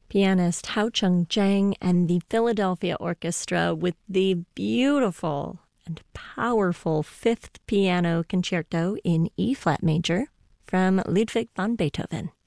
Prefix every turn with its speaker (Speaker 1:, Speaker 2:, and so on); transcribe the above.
Speaker 1: Pianist Hao Chung Chang and the Philadelphia Orchestra with the beautiful and powerful Fifth Piano Concerto in E-flat major from Ludwig van Beethoven.